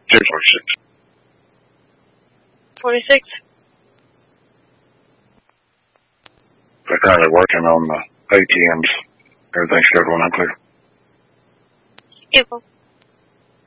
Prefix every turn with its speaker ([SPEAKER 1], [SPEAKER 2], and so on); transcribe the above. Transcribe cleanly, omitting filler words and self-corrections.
[SPEAKER 1] 246.
[SPEAKER 2] 46.
[SPEAKER 1] They're currently working on the ATMs. Everything's scheduled unclear.
[SPEAKER 2] April.